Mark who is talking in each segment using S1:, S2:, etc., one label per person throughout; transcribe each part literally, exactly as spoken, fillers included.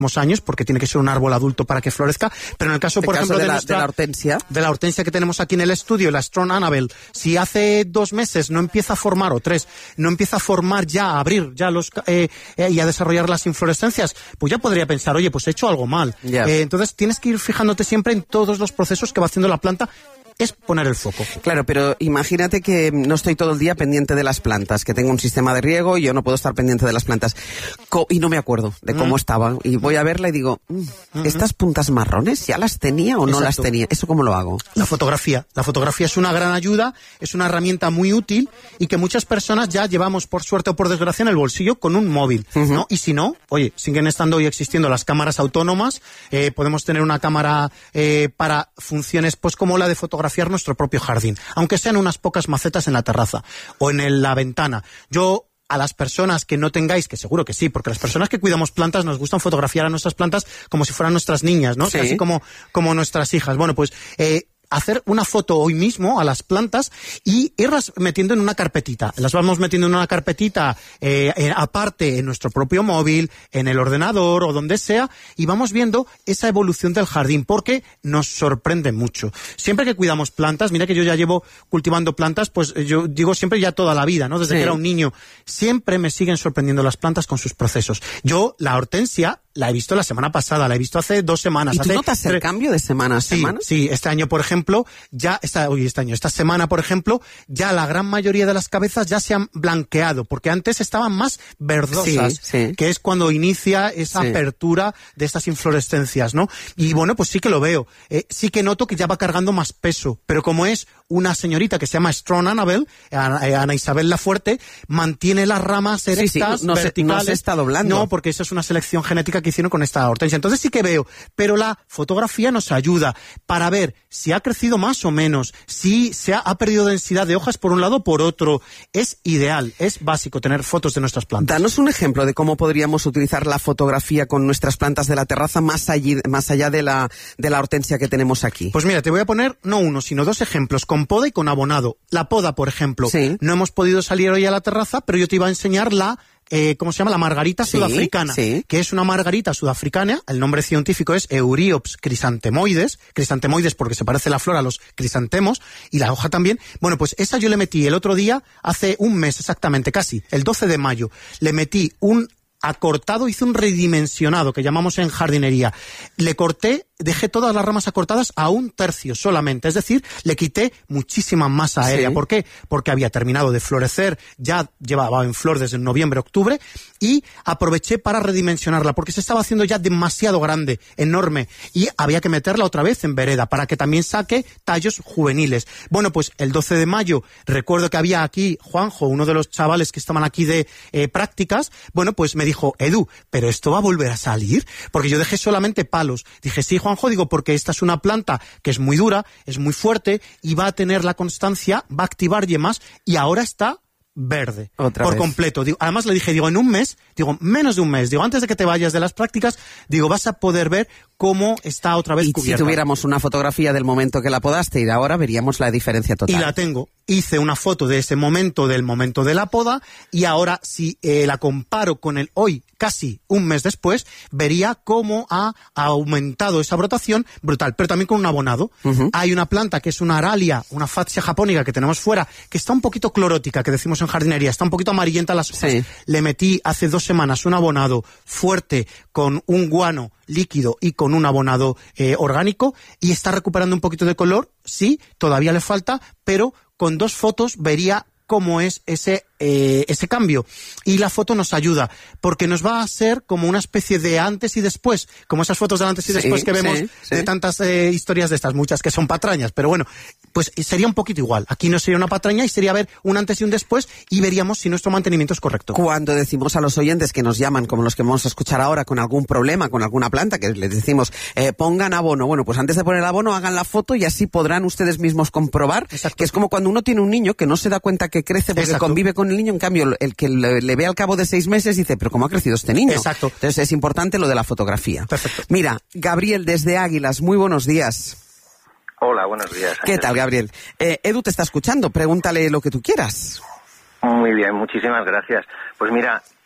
S1: años, porque tiene que ser un árbol adulto para que florezca, pero en el caso, por ejemplo,
S2: de,
S1: de,
S2: la,
S1: nuestra,
S2: de la hortensia,
S1: de la hortensia que tenemos aquí en el estudio, la Strong Annabelle, si hace dos meses no empieza a formar, o tres, no empieza a formar ya, a abrir ya los eh, eh, y a desarrollar las inflorescencias, pues ya podría pensar, oye, pues he hecho algo mal.
S2: Yeah.
S1: Eh, entonces tienes que ir fijándote siempre en todos los procesos que va haciendo la planta. Es poner el foco.
S2: Claro, pero imagínate que no estoy todo el día pendiente de las plantas, que tengo un sistema de riego y yo no puedo estar pendiente de las plantas. Co- y no me acuerdo de cómo mm. estaban. Y voy a verla y digo, mm, uh-huh. ¿estas puntas marrones ya las tenía o no
S1: Exacto.
S2: las tenía? ¿Eso cómo lo hago?
S1: La fotografía. La fotografía es una gran ayuda, es una herramienta muy útil y que muchas personas ya llevamos, por suerte o por desgracia, en el bolsillo con un móvil, uh-huh. ¿no? Y si no, oye, siguen estando y existiendo las cámaras autónomas, eh, podemos tener una cámara eh, para funciones pues como la de fotografiar nuestro propio jardín, aunque sean unas pocas macetas en la terraza o en el, la ventana. Yo a las personas que no tengáis, que seguro que sí, porque las personas que cuidamos plantas nos gustan fotografiar a nuestras plantas como si fueran nuestras niñas, ¿no?
S2: Sí.
S1: Así como, como nuestras hijas. Bueno, pues eh, hacer una foto hoy mismo a las plantas y irlas metiendo en una carpetita. Las vamos metiendo en una carpetita eh, eh, aparte en nuestro propio móvil, en el ordenador o donde sea, y vamos viendo esa evolución del jardín, porque nos sorprende mucho. Siempre que cuidamos plantas, mira que yo ya llevo cultivando plantas, pues yo digo siempre ya toda la vida, ¿no? Desde sí. que era un niño. Siempre me siguen sorprendiendo las plantas con sus procesos. Yo, la hortensia, la he visto la semana pasada, la he visto hace dos semanas.
S2: ¿Y tú
S1: hace
S2: notas el
S1: tre...
S2: cambio de semana a
S1: sí,
S2: semana?
S1: Sí, este año, por ejemplo, ya, esta, uy, este año, esta semana, por ejemplo, ya la gran mayoría de las cabezas ya se han blanqueado, porque antes estaban más verdosas,
S2: sí, sí.
S1: que es cuando inicia esa
S2: sí.
S1: apertura de estas inflorescencias, ¿no? Y bueno, pues sí que lo veo. Eh, sí que noto que ya va cargando más peso, pero como es una señorita que se llama Strong Annabelle, Ana, Ana Isabel Lafuerte, mantiene las ramas erectas,
S2: sí, sí, no, no
S1: verticales.
S2: Se, no se está doblando.
S1: No, porque esa es una selección genética que hicieron con esta hortensia. Entonces sí que veo, pero la fotografía nos ayuda para ver si ha crecido más o menos, si se ha, ha perdido densidad de hojas por un lado o por otro. Es ideal, es básico tener fotos de nuestras plantas.
S2: Danos un ejemplo de cómo podríamos utilizar la fotografía con nuestras plantas de la terraza más allí, más allá de la, de la hortensia que tenemos aquí.
S1: Pues mira, te voy a poner no uno, sino dos ejemplos, con poda y con abonado. La poda, por ejemplo,
S2: sí.
S1: no hemos podido salir hoy a la terraza, pero yo te iba a enseñar la Eh, ¿cómo se llama? La margarita
S2: sí,
S1: sudafricana,
S2: sí.
S1: que es una margarita sudafricana. El nombre científico es Euryops crisantemoides, crisantemoides porque se parece la flor a los crisantemos, y la hoja también. Bueno, pues esa yo le metí el otro día, hace un mes exactamente, casi, el doce de mayo, le metí un acortado, hice un redimensionado, que llamamos en jardinería. Le corté, dejé todas las ramas acortadas a un tercio solamente, es decir, le quité muchísima masa aérea. Sí. ¿Por qué? Porque había terminado de florecer, ya llevaba en flor desde noviembre, octubre, y aproveché para redimensionarla, porque se estaba haciendo ya demasiado grande, enorme, y había que meterla otra vez en vereda, para que también saque tallos juveniles. Bueno, pues el doce de mayo, recuerdo que había aquí Juanjo, uno de los chavales que estaban aquí de eh, prácticas, bueno, pues me dijo, Edu, ¿pero esto va a volver a salir? Porque yo dejé solamente palos. Dije, sí, Juanjo, digo, porque esta es una planta que es muy dura, es muy fuerte y va a tener la constancia, va a activar yemas, y ahora está verde,
S2: Otra
S1: por
S2: vez.
S1: completo. Digo, además le dije, digo, en un mes, digo, menos de un mes, digo, antes de que te vayas de las prácticas, digo, vas a poder ver cómo está otra vez
S2: y
S1: cubierta.
S2: Si tuviéramos una fotografía del momento que la podaste y de ahora, veríamos la diferencia total.
S1: Y la tengo. Hice una foto de ese momento, del momento de la poda, y ahora si eh, la comparo con el hoy, casi un mes después, vería cómo ha aumentado esa brotación brutal, pero también con un abonado. Uh-huh. Hay una planta que es una aralia, una Fatsia japónica que tenemos fuera, que está un poquito clorótica, que decimos en jardinería, está un poquito amarillenta las hojas.
S2: Sí.
S1: Le metí hace dos semanas un abonado fuerte con un guano líquido y con un abonado eh, orgánico, y está recuperando un poquito de color. Sí, todavía le falta, pero con dos fotos vería cómo es ese eh, ese cambio. Y la foto nos ayuda, porque nos va a ser como una especie de antes y después, como esas fotos del antes y después sí, que vemos sí, sí. de tantas eh, historias de estas, muchas que son patrañas, pero bueno, pues sería un poquito igual. Aquí no sería una patraña y sería ver un antes y un después, y veríamos si nuestro mantenimiento es correcto.
S2: Cuando decimos a los oyentes que nos llaman, como los que vamos a escuchar ahora, con algún problema, con alguna planta, que les decimos, eh, pongan abono, bueno, pues antes de poner el abono hagan la foto y así podrán ustedes mismos comprobar.
S1: Exacto.
S2: Que es como cuando uno tiene un niño que no se da cuenta que crece porque
S1: Exacto.
S2: convive con el niño, en cambio el que le, le ve al cabo de seis meses dice, pero ¿cómo ha crecido este niño?
S1: Exacto.
S2: Entonces es importante lo de la fotografía.
S1: Perfecto.
S2: Mira, Gabriel desde Águilas, muy buenos días.
S3: Hola, buenos días.
S2: ¿Qué tal, Gabriel? Eh, Edu te está escuchando, pregúntale lo que tú quieras.
S3: Muy bien, muchísimas gracias. Pues mira,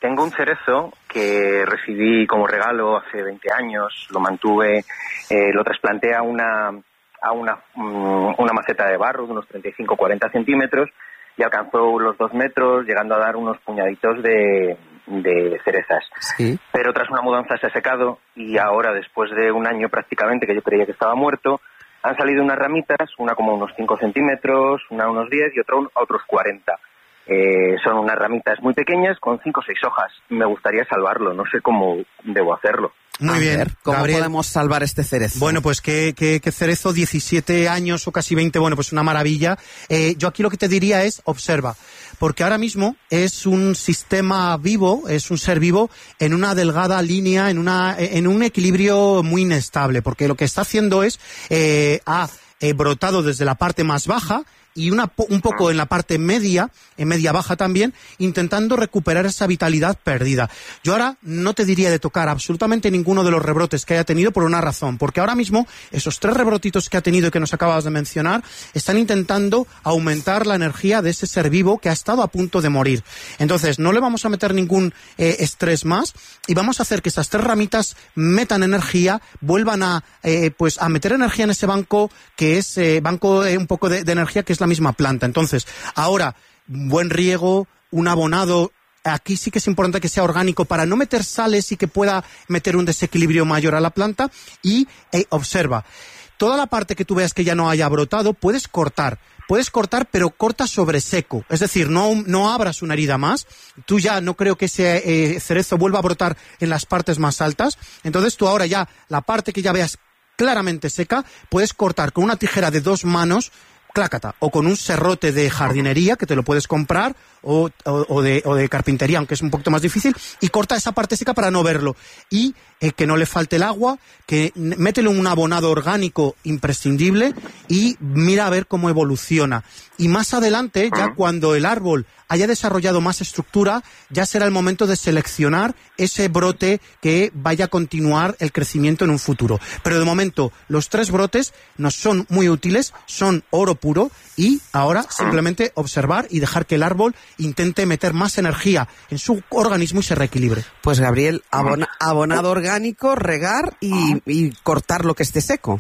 S3: tengo un cerezo que recibí como regalo hace veinte años, lo mantuve, eh, lo trasplanté a una a una, um, una maceta de barro de unos treinta y cinco a cuarenta centímetros y alcanzó los dos metros, llegando a dar unos puñaditos de, de cerezas.
S2: Sí.
S3: Pero tras una mudanza se ha secado y ahora, después de un año prácticamente, que yo creía que estaba muerto, han salido unas ramitas, una como unos cinco centímetros, una unos diez y otra a otros cuarenta. Eh, son unas ramitas muy pequeñas con cinco o seis hojas. Me gustaría salvarlo, no sé cómo debo hacerlo.
S1: Muy
S2: a
S1: bien,
S2: ver, ¿cómo
S1: Gabriel,
S2: podemos salvar este cerezo?
S1: Bueno, pues qué, qué, qué cerezo, diecisiete años o casi veinte, bueno, pues una maravilla. Eh, yo aquí lo que te diría es, observa, porque ahora mismo es un sistema vivo, es un ser vivo en una delgada línea, en una en un equilibrio muy inestable, porque lo que está haciendo es, eh, ha eh, brotado desde la parte más baja, y una, un poco en la parte media, en media baja también, intentando recuperar esa vitalidad perdida. Yo ahora no te diría de tocar absolutamente ninguno de los rebrotes que haya tenido por una razón, porque ahora mismo esos tres rebrotitos que ha tenido y que nos acabas de mencionar están intentando aumentar la energía de ese ser vivo que ha estado a punto de morir. Entonces no le vamos a meter ningún eh, estrés más y vamos a hacer que esas tres ramitas metan energía, vuelvan a eh, pues a meter energía en ese banco que es eh, banco eh, un poco de, de energía que es la misma planta. Entonces, ahora, buen riego, un abonado. Aquí sí que es importante que sea orgánico para no meter sales y que pueda meter un desequilibrio mayor a la planta. Y eh, observa, toda la parte que tú veas que ya no haya brotado, puedes cortar. Puedes cortar, pero corta sobre seco. Es decir, no, no abras una herida más. Tú ya no creo que ese eh, cerezo vuelva a brotar en las partes más altas. Entonces tú ahora ya, la parte que ya veas claramente seca, puedes cortar con una tijera de dos manos, clácata, o con un serrote de jardinería que te lo puedes comprar, o, o, o, de, o de carpintería, aunque es un poquito más difícil, y corta esa parte seca para no verlo. Y eh, que no le falte el agua, que métele un abonado orgánico imprescindible y mira a ver cómo evoluciona. Y más adelante, ya cuando el árbol haya desarrollado más estructura, ya será el momento de seleccionar ese brote que vaya a continuar el crecimiento en un futuro. Pero de momento, los tres brotes nos son muy útiles, son oro puro, y ahora simplemente observar y dejar que el árbol intente meter más energía en su organismo y se reequilibre.
S2: Pues Gabriel, abona, abonado orgánico, regar y, y cortar lo que esté seco.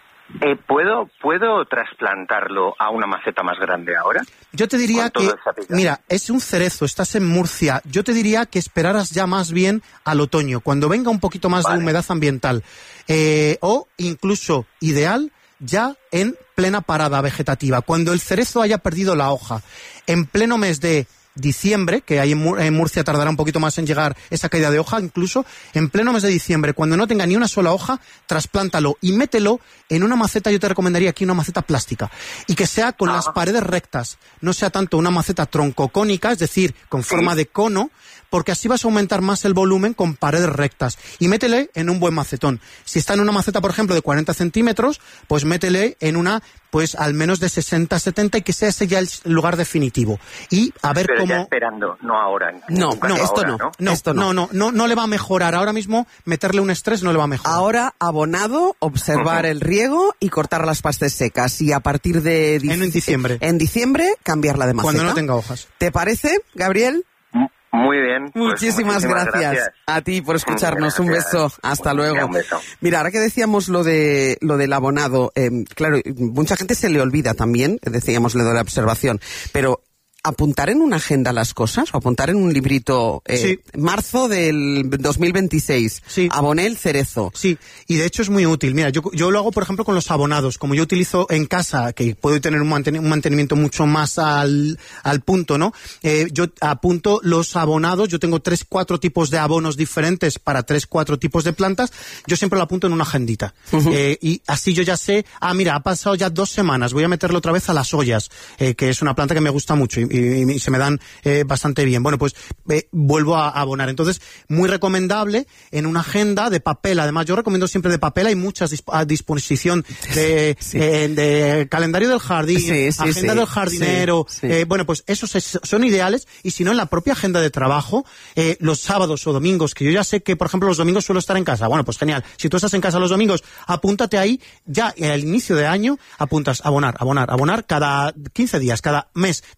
S3: Eh, ¿puedo, ¿Puedo trasplantarlo a una maceta más grande ahora?
S1: Yo te diría que, mira, es un cerezo, estás en Murcia, yo te diría que esperaras ya más bien al otoño, cuando venga un poquito más vale. de humedad ambiental, eh, o incluso, ideal, ya en plena parada vegetativa, cuando el cerezo haya perdido la hoja, en pleno mes de diciembre, que ahí en, Mur- en Murcia tardará un poquito más en llegar esa caída de hoja, incluso en pleno mes de diciembre, cuando no tenga ni una sola hoja, trasplántalo y mételo en una maceta. Yo te recomendaría aquí una maceta plástica, y que sea con ah. las paredes rectas, no sea tanto una maceta troncocónica, es decir, con forma de cono, porque así vas a aumentar más el volumen con paredes rectas. Y métele en un buen macetón. Si está en una maceta, por ejemplo, de cuarenta centímetros, pues métele en una, pues al menos de sesenta, setenta, y que sea ese ya el lugar definitivo. Y a ver
S3: Pero
S1: cómo...
S3: ya esperando, no ahora.
S2: No, no, esto
S3: ahora,
S2: no.
S3: ¿no?
S1: No,
S2: esto no.
S1: no, no, no, no le va a mejorar. Ahora mismo meterle un estrés no le va a mejorar.
S2: Ahora, abonado, observar uh-huh. el riego y cortar las partes secas. Y a partir de...
S1: En, en diciembre.
S2: En diciembre, cambiarla de maceta.
S1: Cuando no tenga hojas.
S2: ¿Te parece, Gabriel?
S3: Muy bien. Pues
S2: muchísimas, muchísimas gracias. gracias a ti por escucharnos. Un beso. Hasta
S3: Muy
S2: luego.
S3: Bien, un beso.
S2: Mira, ahora que decíamos lo de lo del abonado, eh, claro, mucha gente se le olvida también, decíamos lo de la observación, pero apuntar en una agenda las cosas, o apuntar en un librito, eh,
S1: sí.
S2: marzo del dos mil veintiséis,
S1: sí.
S2: aboné el cerezo.
S1: Sí, y de hecho es muy útil. Mira, yo, yo lo hago, por ejemplo, con los abonados. Como yo utilizo en casa, que puedo tener un, manten- un mantenimiento mucho más al, al punto, ¿no? Eh, yo apunto los abonados, yo tengo tres, cuatro tipos de abonos diferentes para tres, cuatro tipos de plantas, yo siempre lo apunto en una agendita. Uh-huh. Eh, y así yo ya sé, ah, mira, ha pasado ya dos semanas, voy a meterlo otra vez a las ollas, eh, que es una planta que me gusta mucho, y, y, y se me dan eh, bastante bien. Bueno, pues eh, vuelvo a, a abonar. Entonces, muy recomendable en una agenda de papel. Además, yo recomiendo siempre de papel. Hay muchas disp- a disposición de, sí. eh, de calendario del jardín, sí, sí, agenda sí. del jardinero. Sí, sí. Eh, bueno, pues esos es, son ideales. Y si no, en la propia agenda de trabajo, eh, los sábados o domingos, que yo ya sé que, por ejemplo, los domingos suelo estar en casa. Bueno, pues genial. Si tú estás en casa los domingos, apúntate ahí. Ya al inicio de año, apuntas abonar, abonar, abonar cada quince días, cada mes, dependiendo de la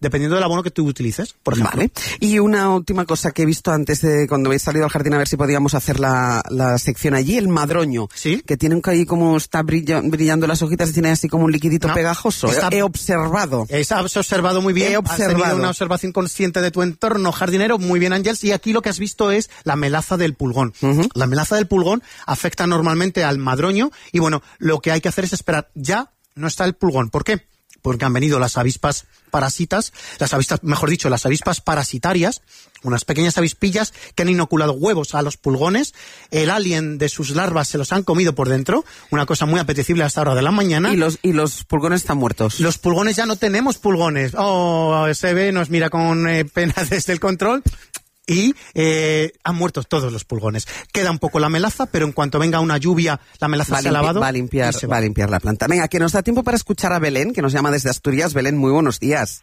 S1: abono que tú utilices, por ejemplo.
S2: Vale. Y una última cosa que he visto antes de cuando habéis salido al jardín a ver si podíamos hacer la, la sección allí, el madroño.
S1: Sí.
S2: Que tiene ahí como está brilla, brillando las hojitas y tiene así como un liquidito
S1: No,
S2: pegajoso.
S1: está-
S2: He observado.
S1: Has observado muy bien,
S2: He
S1: has
S2: observado.
S1: tenido una observación consciente de tu entorno jardinero, muy bien, Ángels, y aquí lo que has visto es la melaza del pulgón.
S2: Ujú.
S1: La melaza del pulgón afecta normalmente al madroño y bueno, lo que hay que hacer es esperar. Ya no está el pulgón. ¿Por qué? Porque han venido las avispas parásitas, las avispas, mejor dicho, las avispas parasitarias, unas pequeñas avispillas que han inoculado huevos a los pulgones, el alien de sus larvas se los han comido por dentro, una cosa muy apetecible a esta hora de la mañana.
S2: Y los, y los pulgones están muertos.
S1: Los pulgones ya no tenemos pulgones. Oh, se ve, nos mira con eh, pena desde el control. Y eh, han muerto todos los pulgones. Queda un poco la melaza, pero en cuanto venga una lluvia, la melaza
S2: Va a,
S1: se ha
S2: limpi-
S1: lavado.
S2: va a limpiar,
S1: y se
S2: va a limpiar la planta. Venga, que nos da tiempo para escuchar a Belén, que nos llama desde Asturias. Belén, muy buenos días.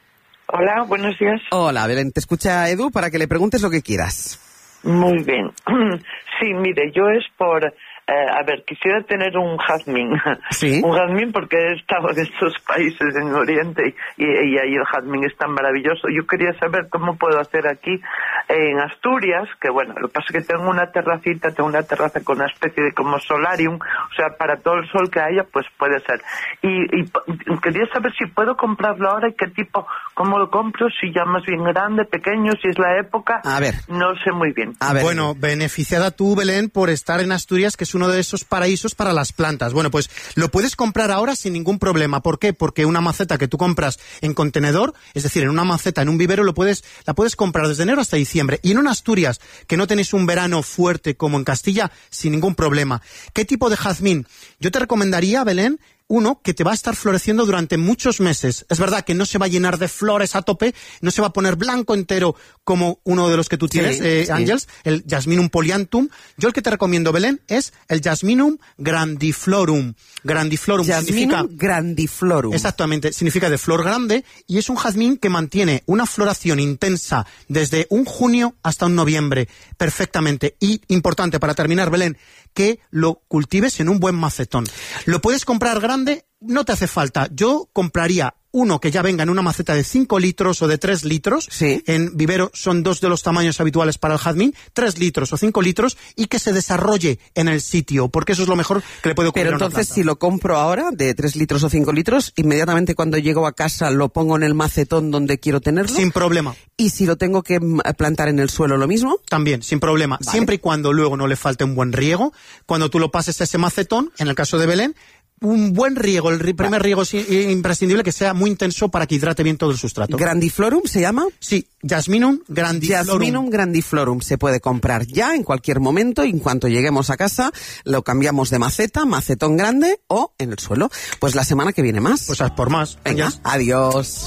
S4: Hola, buenos días.
S2: Hola, Belén, te escucha Edu para que le preguntes lo que quieras.
S4: Muy bien. Sí, mire, yo es por... Eh, a ver, quisiera tener un jazmín.
S2: Sí.
S4: Un jazmín porque he estado en estos países en Oriente y, y ahí el jazmín es tan maravilloso. Yo quería saber cómo puedo hacer aquí en Asturias, que bueno, lo que pasa es que tengo una terracita, tengo una terraza con una especie de como solarium, o sea, para todo el sol que haya, pues puede ser. Y, y quería saber si puedo comprarlo ahora y qué tipo, cómo lo compro, si ya más bien grande, pequeño, si es la época.
S2: A ver.
S4: No sé muy bien.
S2: A ver.
S1: Bueno, beneficiada tú, Belén, por estar en Asturias, que es uno de esos paraísos para las plantas. Bueno, pues lo puedes comprar ahora sin ningún problema. ¿Por qué? Porque una maceta que tú compras en contenedor, es decir, en una maceta, en un vivero, lo puedes, la puedes comprar desde enero hasta diciembre. Y en una Asturias, que no tenéis un verano fuerte como en Castilla, sin ningún problema. ¿Qué tipo de jazmín? Yo te recomendaría, Belén, uno que te va a estar floreciendo durante muchos meses. Es verdad que no se va a llenar de flores a tope, no se va a poner blanco entero como uno de los que tú tienes,
S2: Sí,
S1: eh,
S2: sí.
S1: Ángels, el Jasminum polyanthum. Yo el que te recomiendo, Belén, es el Jasminum grandiflorum. Grandiflorum significa...
S2: Jasminum grandiflorum.
S1: Exactamente, significa de flor grande y es un jazmín que mantiene una floración intensa desde un junio hasta un noviembre, perfectamente. Y, importante, para terminar, Belén, que lo cultives en un buen macetón. Lo puedes comprar grande, no te hace falta. Yo compraría uno que ya venga en una maceta de cinco litros o de tres litros.
S2: Sí.
S1: En vivero son dos de los tamaños habituales para el jazmín, tres litros o cinco litros, y que se desarrolle en el sitio, porque eso es lo mejor que le puede ocurrir
S2: Pero
S1: a una
S2: entonces,
S1: planta.
S2: si lo compro ahora, de tres litros o cinco litros, inmediatamente cuando llego a casa lo pongo en el macetón donde quiero tenerlo.
S1: Sin problema.
S2: Y si lo tengo que mm, plantar en el suelo, lo mismo.
S1: También, sin problema.
S2: Vale.
S1: Siempre y cuando luego no le falte un buen riego. Cuando tú lo pases a ese macetón, en el caso de Belén, un buen riego, el ri- primer riego es i- imprescindible, que sea muy intenso para que hidrate bien todo el sustrato.
S2: Grandiflorum se llama.
S1: Sí, Jasminum grandiflorum.
S2: Jasminum grandiflorum se puede comprar ya en cualquier momento y en cuanto lleguemos a casa lo cambiamos de maceta, macetón grande o en el suelo. Pues la semana que viene más.
S1: Pues a por más.
S2: Venga,
S1: Ángels.
S2: adiós.